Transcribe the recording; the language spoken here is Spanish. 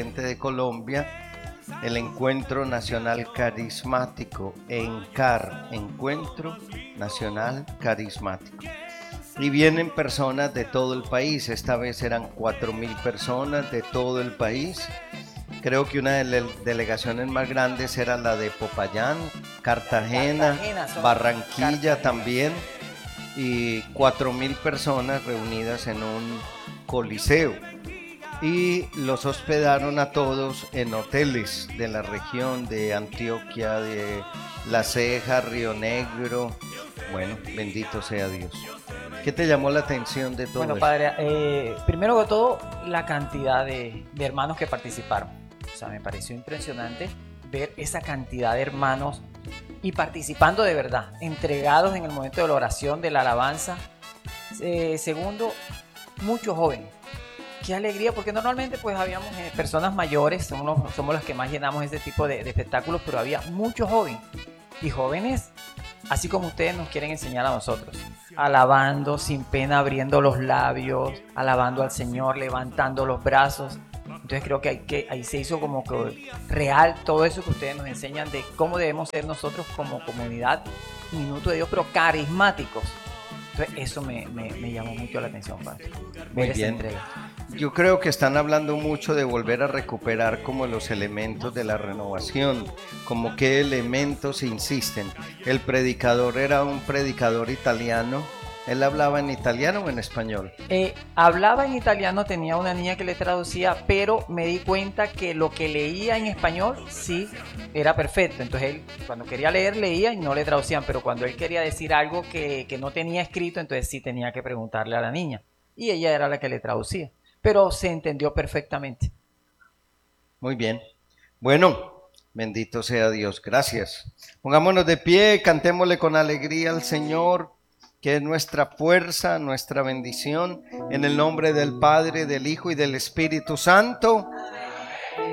presidente de Colombia, el Encuentro Nacional Carismático, ENCAR, Encuentro Nacional Carismático. Y vienen personas de todo el país. Esta vez eran 4.000 personas de todo el país. Creo que una de las delegaciones más grandes era la de Popayán, Cartagena, Barranquilla también. Y 4.000 personas reunidas en un coliseo. Y los hospedaron a todos en hoteles de la región de Antioquia, de La Ceja, Río Negro. Bueno, bendito sea Dios. ¿Qué te llamó la atención de todo Bueno, eso? padre, primero que todo, la cantidad de hermanos que participaron. O sea, me pareció impresionante ver esa cantidad de hermanos y participando de verdad, entregados en el momento de la oración, de la alabanza. Segundo, muchos jóvenes. Qué alegría, porque normalmente pues habíamos personas mayores, somos los que más llenamos este tipo de espectáculos, pero había muchos jóvenes. Y jóvenes, así como ustedes nos quieren enseñar a nosotros, alabando sin pena, abriendo los labios, alabando al Señor, levantando los brazos. Entonces creo que ahí se hizo como que real todo eso que ustedes nos enseñan de cómo debemos ser nosotros como comunidad, Minuto de Dios, pero carismáticos. Entonces eso me llamó mucho la atención, padre. Muy Ver esa bien. entrega. Yo creo que están hablando mucho de volver a recuperar como los elementos de la renovación, como qué elementos insisten. El predicador era un predicador italiano. ¿Él hablaba en italiano o en español? Hablaba en italiano, tenía una niña que le traducía, pero me di cuenta que lo que leía en español sí era perfecto. Entonces él, cuando quería leer, leía y no le traducían, pero cuando él quería decir algo que no tenía escrito, entonces sí tenía que preguntarle a la niña. Y ella era la que le traducía, pero se entendió perfectamente. Muy bien. Bueno, bendito sea Dios. Gracias. Pongámonos de pie, cantémosle con alegría al Señor, que es nuestra fuerza, nuestra bendición, en el nombre del Padre, del Hijo y del Espíritu Santo.